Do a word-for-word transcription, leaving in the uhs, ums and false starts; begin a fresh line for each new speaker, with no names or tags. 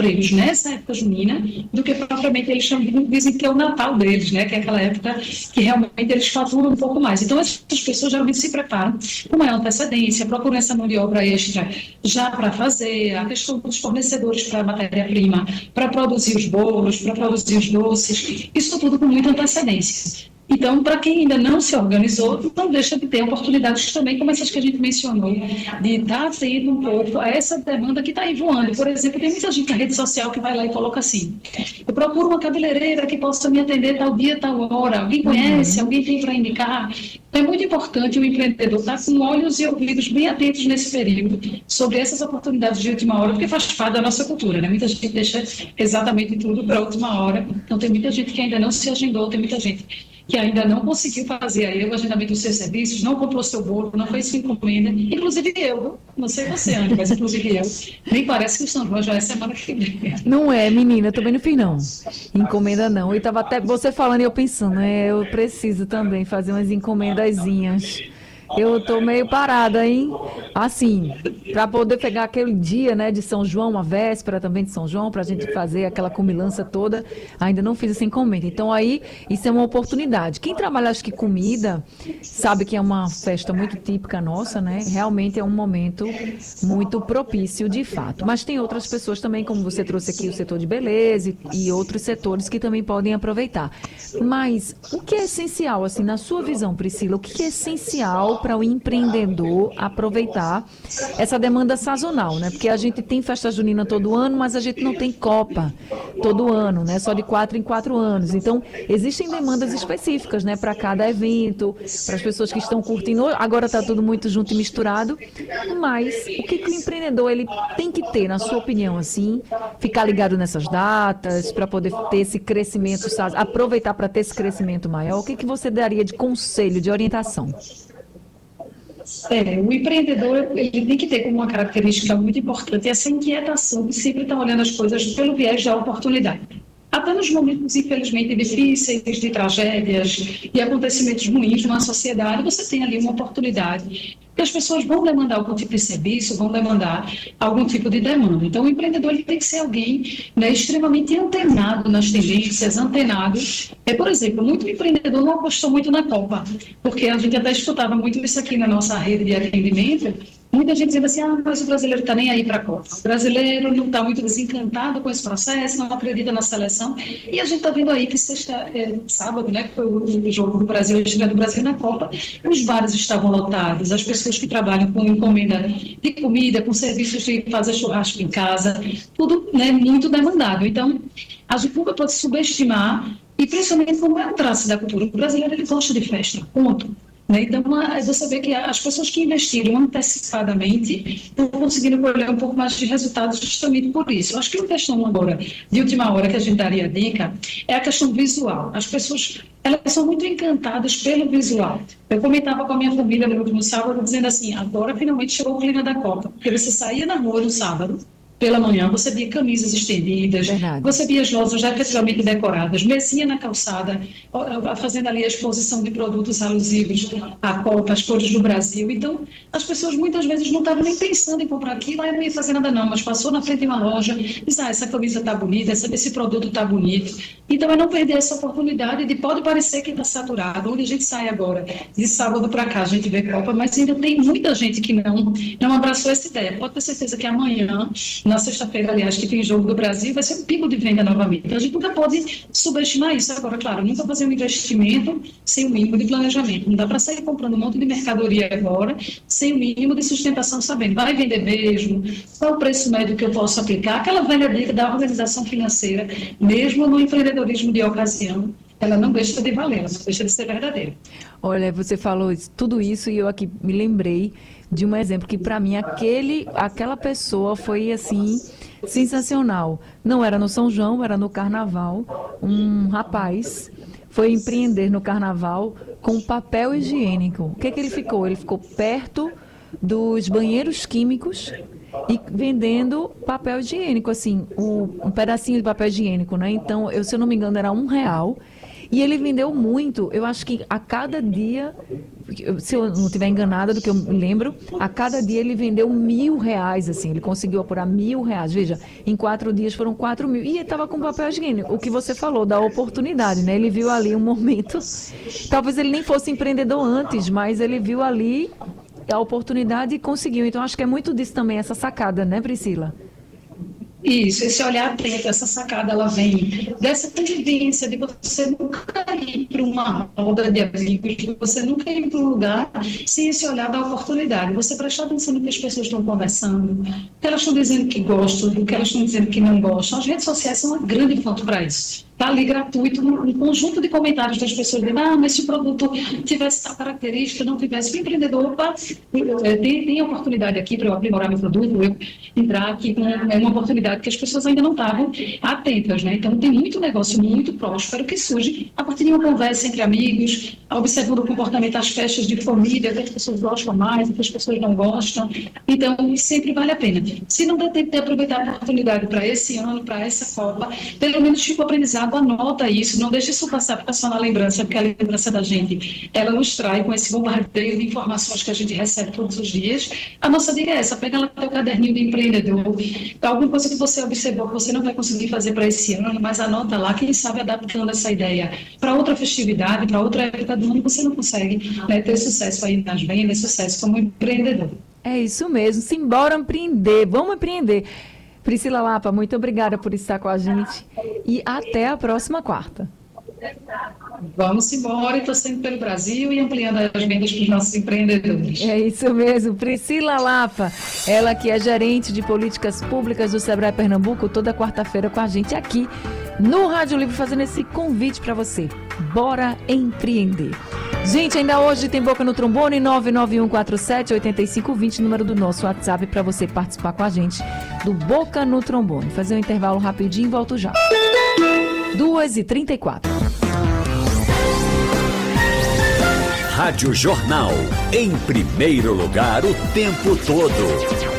empregos nessa época junina do que propriamente eles chamam, dizem que é o Natal deles, né? Que é aquela época que realmente eles faturam um pouco mais. Então, essas pessoas geralmente se preparam com maior antecedência, procuram essa mão de obra extra já para fazer, a questão dos fornecedores para a matéria-prima, para produzir os bolos, para produzir os doces, isso tudo com muita antecedência. Então, para quem ainda não se organizou, não deixa de ter oportunidades também, como essas que a gente mencionou, de estar tendo um pouco a essa demanda que está aí voando. Por exemplo, tem muita gente na rede social que vai lá e coloca assim: eu procuro uma cabeleireira que possa me atender tal dia, tal hora. Alguém conhece?
Uhum.
Alguém tem para indicar? Então, é muito importante o empreendedor estar com olhos e ouvidos bem atentos nesse período sobre essas oportunidades de última hora, porque faz parte da nossa cultura, né? Muita gente deixa exatamente tudo para a última hora. Então, tem muita gente que ainda não se agendou, tem muita gente que ainda não conseguiu fazer aí o agendamento dos seus serviços, não comprou seu bolo, não fez sua encomenda, inclusive eu, não sei você, Ana, mas inclusive eu, nem parece que o São João já é semana que vem.
Não é, menina, eu também não fiz, não. Encomenda não. Eu tava até você falando e eu pensando, é, eu preciso também fazer umas encomendazinhas. Eu tô meio parada, hein? Assim, para poder pegar aquele dia, né, de São João, a véspera também de São João, para a gente fazer aquela comilança toda, ainda não fiz essa encomenda. Então aí, isso é uma oportunidade. Quem trabalha, acho que comida, sabe que é uma festa muito típica nossa, né? Realmente é um momento muito propício, de fato. Mas tem outras pessoas também, como você trouxe aqui, o setor de beleza e, e outros setores que também podem aproveitar. Mas o que é essencial, assim, na sua visão, Priscila, o que é essencial para o empreendedor aproveitar essa demanda sazonal, né? Porque a gente tem festa junina todo ano, mas a gente não tem Copa todo ano, né? Só de quatro em quatro anos. Então, existem demandas específicas, né? Para cada evento, para as pessoas que estão curtindo. Agora está tudo muito junto e misturado. Mas o que, que o empreendedor ele tem que ter, na sua opinião, assim, ficar ligado nessas datas para poder ter esse crescimento, aproveitar para ter esse crescimento maior? O que, que você daria de conselho, de orientação?
É, o empreendedor ele tem que ter como uma característica muito importante essa inquietação de sempre estar olhando as coisas pelo viés da oportunidade. Até nos momentos, infelizmente, difíceis, de tragédias e acontecimentos ruins na sociedade, você tem ali uma oportunidade que as pessoas vão demandar algum tipo de serviço, vão demandar algum tipo de demanda. Então, o empreendedor ele tem que ser alguém, né, extremamente antenado nas tendências, antenado. É, por exemplo, muito empreendedor não apostou muito na Copa, porque a gente até escutava muito isso aqui na nossa rede de atendimento. Muita gente dizendo assim: ah, mas o brasileiro está nem aí para a Copa. O brasileiro não está muito desencantado com esse processo, não acredita na seleção. E a gente está vendo aí que sexta, é, sábado, né, que foi o, o jogo do Brasil, a estreia do Brasil na Copa, os bares estavam lotados, as pessoas que trabalham com encomenda de comida, com serviços de fazer churrasco em casa, tudo, né, muito demandado. Então, a gente nunca pode subestimar, e principalmente como é um traço da cultura. O brasileiro ele gosta de festa, ponto. Então, você vê que as pessoas que investiram antecipadamente estão conseguindo colher um pouco mais de resultados justamente por isso. Eu acho que uma questão agora, de última hora, que a gente daria a dica, é a questão visual. As pessoas elas são muito encantadas pelo visual. Eu comentava com a minha família no último sábado, dizendo assim: agora finalmente chegou o clima da Copa, porque você saía na rua no sábado, pela manhã, você via camisas estendidas,
Verdade.
você via as lojas já efetivamente decoradas, mesinha na calçada, fazendo ali a exposição de produtos alusivos à Copa, às cores do Brasil. Então, as pessoas muitas vezes não estavam nem pensando em comprar aquilo, aí não ia fazer nada não, mas passou na frente de uma loja e disse: ah, essa camisa está bonita, esse produto está bonito. Então, é não perder essa oportunidade de pode parecer que está saturado, onde a gente sai agora, de sábado para cá, a gente vê Copa, mas ainda tem muita gente que não, não abraçou essa ideia. Pode ter certeza que amanhã, na sexta-feira, aliás, que tem jogo do Brasil, vai ser um pico de venda novamente. Então, a gente nunca pode subestimar isso. Agora, claro, nunca fazer um investimento sem o mínimo de planejamento. Não dá para sair comprando um monte de mercadoria agora, sem o mínimo de sustentação, sabendo, vai vender mesmo, qual o preço médio que eu posso aplicar, aquela velha dica da organização financeira, mesmo no empreendedorismo de ocasião, ela não deixa de valer, ela não deixa de ser verdadeira.
Olha, você falou isso- tudo isso e eu aqui me lembrei de um exemplo que para mim aquele, aquela pessoa foi assim sensacional. Não era no São João, era no Carnaval. Um rapaz foi empreender no Carnaval com papel higiênico. O que que ele ficou? Ele ficou perto dos banheiros químicos e vendendo papel higiênico, assim, o- um pedacinho de papel higiênico, né? Então, eu, se eu não me engano, era um real. E ele vendeu muito, eu acho que a cada dia, se eu não estiver enganada do que eu me lembro, a cada dia ele vendeu mil reais, assim, ele conseguiu apurar mil reais. Veja, em quatro dias foram quatro mil. E ele estava com papel higiênico, o que você falou, da oportunidade, né? Ele viu ali um momento, talvez ele nem fosse empreendedor antes, mas ele viu ali a oportunidade e conseguiu. Então, acho que é muito disso também, essa sacada, né, Priscila?
Isso, esse olhar atento, essa sacada, ela vem dessa convivência de você nunca ir para uma roda de amigos, de você nunca ir para um lugar sem esse olhar da oportunidade. Você prestar atenção no que as pessoas estão conversando, o que elas estão dizendo que gostam, o que elas estão dizendo que não gostam. As redes sociais são uma grande fonte para isso. Está ali gratuito, um conjunto de comentários das pessoas dizendo, ah, mas se o produto tivesse tal característica, não tivesse. O empreendedor, opa, tem, tem oportunidade aqui para eu aprimorar meu produto, eu entrar aqui com é uma oportunidade que as pessoas ainda não estavam atentas, né? Então, tem muito negócio muito próspero que surge a partir de uma conversa entre amigos, observando o comportamento das festas de família, que as pessoas gostam mais, que as pessoas não gostam. Então, sempre vale a pena. Se não der tempo de aproveitar a oportunidade para esse ano, para essa Copa, pelo menos fica o aprendizado, anota isso, não deixe isso passar, ficar só na lembrança, porque a lembrança da gente, ela nos trai com esse bombardeio de informações que a gente recebe todos os dias. A nossa dica é essa, pega lá o teu caderninho de empreendedor, alguma coisa que você observou que você não vai conseguir fazer para esse ano, mas anota lá, quem sabe adaptando essa ideia para outra festividade, para outra época do ano, você não consegue, né, ter sucesso aí nas vendas, sucesso como empreendedor.
É isso mesmo, simbora empreender, vamos empreender. Priscila Lapa, muito obrigada por estar com a gente e até a próxima quarta.
Vamos embora, e torcendo pelo Brasil e ampliando as vendas para os nossos empreendedores.
É isso mesmo, Priscila Lapa, ela que é gerente de políticas públicas do Sebrae Pernambuco, toda quarta-feira com a gente aqui no Rádio Livre, fazendo esse convite para você. Bora empreender. Gente, ainda hoje tem Boca no Trombone, nove nove um quatro sete oito cinco dois zero, número do nosso WhatsApp para você participar com a gente do Boca no Trombone. Fazer um intervalo rapidinho e volto já. duas e trinta e quatro.
Rádio Jornal, em primeiro lugar o tempo todo.